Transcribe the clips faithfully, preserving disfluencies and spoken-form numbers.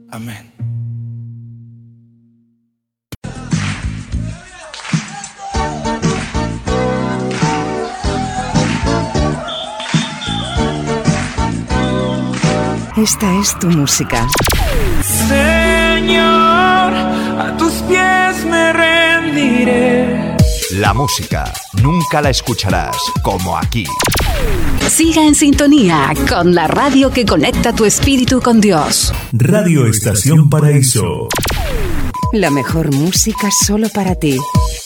Amén. Esta es tu música. Señor, a tus pies me rendiré. La música nunca la escucharás como aquí. Siga en sintonía con la radio que conecta tu espíritu con Dios. Radio Estación Paraíso. La mejor música solo para ti.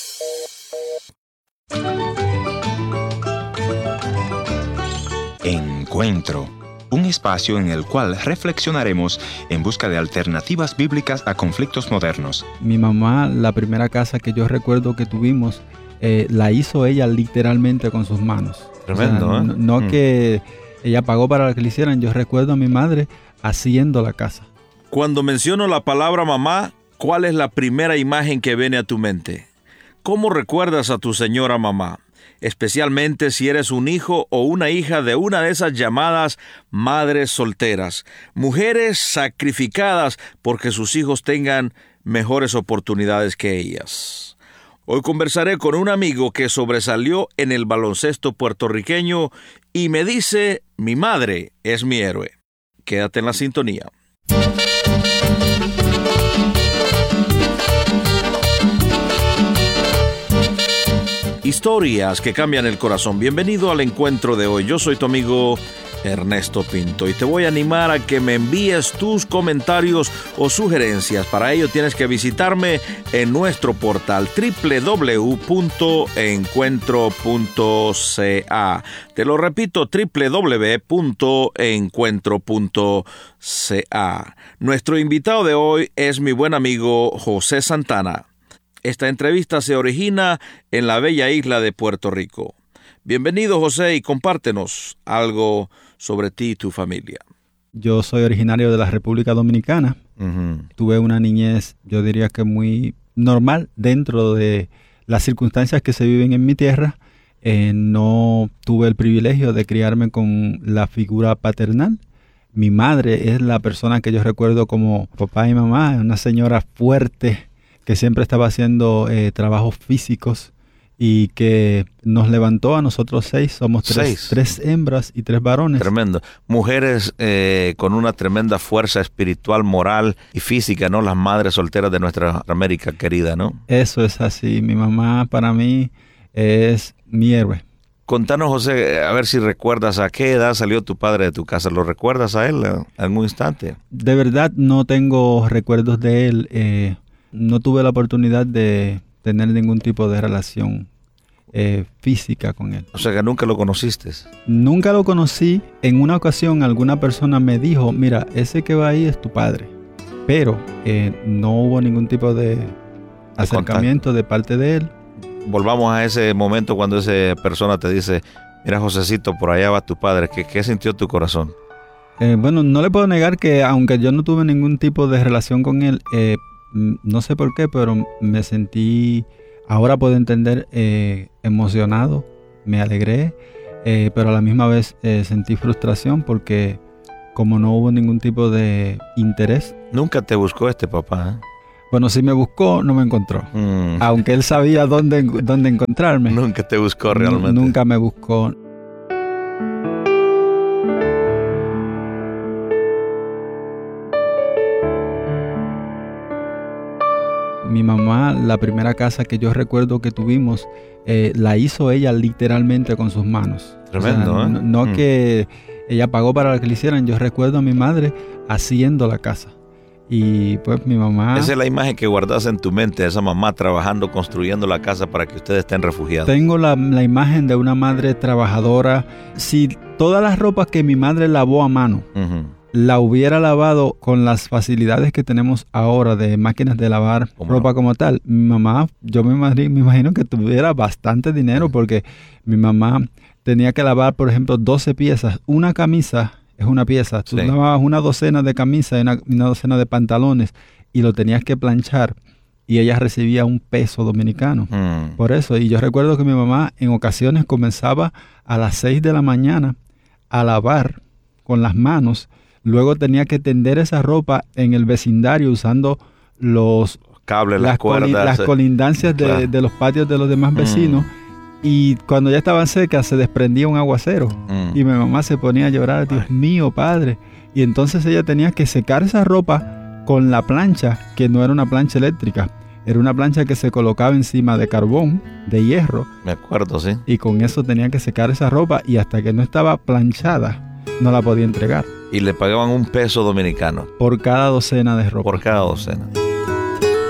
Encuentro. Un espacio en el cual reflexionaremos en busca de alternativas bíblicas a conflictos modernos. Mi mamá, la primera casa que yo recuerdo que tuvimos, eh, la hizo ella literalmente con sus manos. Tremendo, o sea, ¿eh? No, no mm. que ella pagó para que le hicieran. Yo recuerdo a mi madre haciendo la casa. Cuando menciono la palabra mamá, ¿cuál es la primera imagen que viene a tu mente? ¿Cómo recuerdas a tu señora mamá? Especialmente si eres un hijo o una hija de una de esas llamadas madres solteras, mujeres sacrificadas porque sus hijos tengan mejores oportunidades que ellas. Hoy conversaré con un amigo que sobresalió en el baloncesto puertorriqueño y me dice, mi madre es mi héroe. Quédate en la sintonía. Historias que cambian el corazón. Bienvenido al encuentro de hoy. Yo soy tu amigo Ernesto Pinto y te voy a animar a que me envíes tus comentarios o sugerencias. Para ello tienes que visitarme en nuestro portal doble u doble u doble u punto encuentro punto c a. Te lo repito, doble u doble u doble u punto encuentro punto c a. Nuestro invitado de hoy es mi buen amigo José Santana. Esta entrevista se origina en la bella isla de Puerto Rico. Bienvenido, José, y compártenos algo sobre ti y tu familia. Yo soy originario de la República Dominicana. Uh-huh. Tuve una niñez, yo diría que muy normal dentro de las circunstancias que se viven en mi tierra. Eh, no tuve el privilegio de criarme con la figura paternal. Mi madre es la persona que yo recuerdo como papá y mamá, una señora fuerte, que siempre estaba haciendo eh, trabajos físicos y que nos levantó a nosotros seis. Somos tres, seis. tres hembras y tres varones. Tremendo. Mujeres eh, con una tremenda fuerza espiritual, moral y física, ¿no? Las madres solteras de nuestra América querida, ¿no? Eso es así. Mi mamá para mí es mi héroe. Contanos, José, a ver si recuerdas a qué edad salió tu padre de tu casa. ¿Lo recuerdas a él en algún instante? De verdad no tengo recuerdos de él. Eh, No tuve la oportunidad de tener ningún tipo de relación eh, física con él. O sea que nunca lo conociste. Nunca lo conocí. En una ocasión alguna persona me dijo, mira, ese que va ahí es tu padre. Pero eh, no hubo ningún tipo de acercamiento de parte de él. Volvamos a ese momento cuando esa persona te dice, mira, Josecito, por allá va tu padre. ¿Qué, qué sintió tu corazón? Eh, bueno, no le puedo negar que aunque yo no tuve ningún tipo de relación con él, eh, no sé por qué, pero me sentí, ahora puedo entender, eh, emocionado, me alegré, eh, pero a la misma vez eh, sentí frustración porque como no hubo ningún tipo de interés. Nunca te buscó este papá, ¿eh? Bueno, si me buscó, no me encontró. Mm. Aunque él sabía dónde, dónde encontrarme. Nunca te buscó realmente. N- nunca me buscó. Mi mamá, la primera casa que yo recuerdo que tuvimos, eh, la hizo ella literalmente con sus manos. Tremendo, o sea, ¿eh? No, no mm. que ella pagó para que le hicieran. Yo recuerdo a mi madre haciendo la casa. Y pues mi mamá... Esa es la imagen que guardas en tu mente, esa mamá trabajando, construyendo la casa para que ustedes estén refugiados. Tengo la, la imagen de una madre trabajadora. Si todas las ropas que mi madre lavó a mano, uh-huh. la hubiera lavado con las facilidades que tenemos ahora de máquinas de lavar ropa no? como tal, mi mamá, yo me imagino, me imagino que tuviera bastante dinero porque mi mamá tenía que lavar, por ejemplo, doce piezas. Una camisa es una pieza. Tú sí. lavabas una docena de camisas y una, una docena de pantalones y lo tenías que planchar y ella recibía un peso dominicano. Mm. Por eso, y yo recuerdo que mi mamá en ocasiones comenzaba a las seis de la mañana a lavar con las manos Luego tenía que tender esa ropa en el vecindario usando los cables, las, las cuerdas, coli- las colindancias de, claro. de los patios de los demás vecinos. Mm. Y cuando ya estaban secas se desprendía un aguacero. Mm. Y mi mamá se ponía a llorar, Dios Ay. mío, padre. Y entonces ella tenía que secar esa ropa con la plancha, que no era una plancha eléctrica. Era una plancha que se colocaba encima de carbón, de hierro. Me acuerdo, sí. Y con eso tenía que secar esa ropa y hasta que no estaba planchada, no la podía entregar. Y le pagaban un peso dominicano. Por cada docena de ropa. Por cada docena.